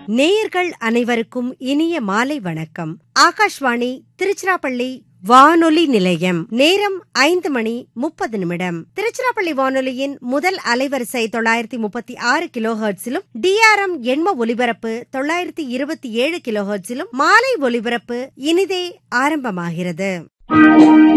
நேயர்கள் அனைவருக்கும் இனிய மாலை வணக்கம். ஆகாஷ்வாணி திருச்சிராப்பள்ளி வானொலி நிலையம். நேரம் 5:30 திருச்சிராப்பள்ளி வானொலியின் முதல் அலைவரிசை 936 கிலோஹெர்ட்ஸிலும், DRM எண்ம ஒலிபரப்பு 927 கிலோஹெர்ட்ஸிலும் மாலை ஒலிபரப்பு இனிதே ஆரம்பமாகிறது.